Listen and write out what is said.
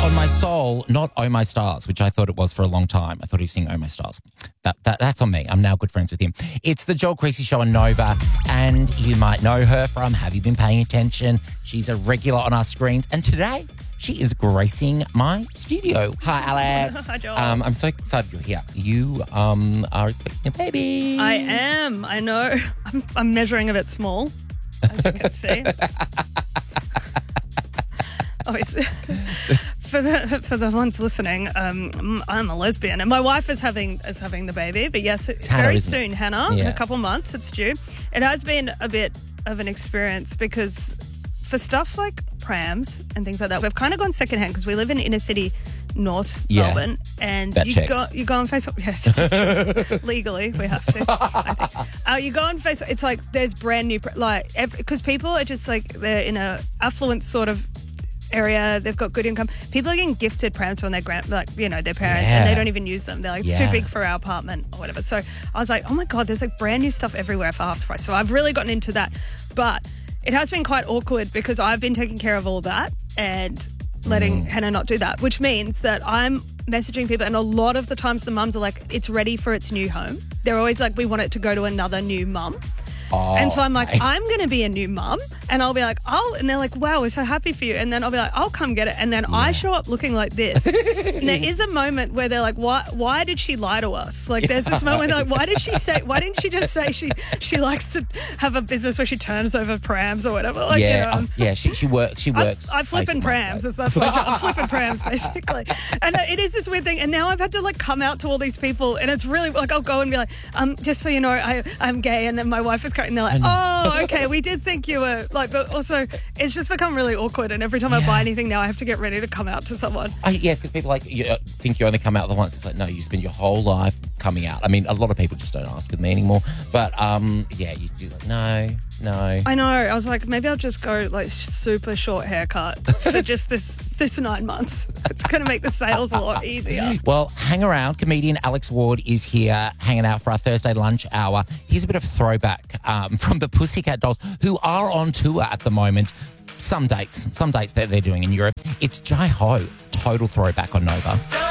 on my soul, not Oh My Stars, which I thought it was for a long time. I thought he was singing Oh My Stars. That's on me. I'm now good friends with him. It's the Joel Creasy Show on Nova, and you might know her from Have You Been Paying Attention? She's a regular on our screens, and today she is gracing my studio. Hi, Alex. Hi, Joel. I'm so excited you're here. You are expecting a baby. I am. I know. I'm measuring a bit small, as you can see. Obviously, for the ones listening, I'm a lesbian, and my wife is having the baby. But yes, Hannah, very isn't soon, it? Hannah. Yeah. In a couple months, it's due. It has been a bit of an experience because for stuff like prams and things like that, we've kind of gone secondhand because we live in inner city North Melbourne, and that you go on Facebook. Yes, legally we have to. I think you go on Facebook. It's like there's brand new because people are just like they're in a affluent sort of area. They've got good income. People are getting gifted prams from their their parents, and they don't even use them. They're like, it's too big for our apartment or whatever. So I was like, oh my God, there's like brand new stuff everywhere for half the price. So I've really gotten into that, but it has been quite awkward because I've been taking care of all that and letting Hannah not do that, which means that I'm messaging people, and a lot of the times the mums are like, it's ready for its new home. They're always like, we want it to go to another new mum. And so I'm like, I'm going to be a new mum, and I'll be like, and they're like, wow, we're so happy for you. And then I'll be like, I'll come get it. And then I show up looking like this. And there is a moment where they're like, why did she lie to us? Like there's this moment where they're like, why didn't she just say she likes to have a business where she turns over prams or whatever? Like, she works. I flip in prams. That's my job. I'm flipping prams basically. And it is this weird thing. And now I've had to like come out to all these people, and it's really like I'll go and be like, just so you know, I'm gay, and then my wife is coming, and they're like, oh, okay, we did think you were like, but also it's just become really awkward, and every time I buy anything now I have to get ready to come out to someone. Because people like think you only come out the once. It's like, no, you spend your whole life coming out. I mean, a lot of people just don't ask with me anymore, but you do like, no. I know. I was like, maybe I'll just go like super short haircut for just this 9 months. It's going to make the sales a lot easier. Well, hang around. Comedian Alex Ward is here hanging out for our Thursday lunch hour. Here's a bit of a throwback from the Pussycat Dolls, who are on tour at the moment. Some dates that they're doing in Europe. It's Jai Ho, total throwback on Nova.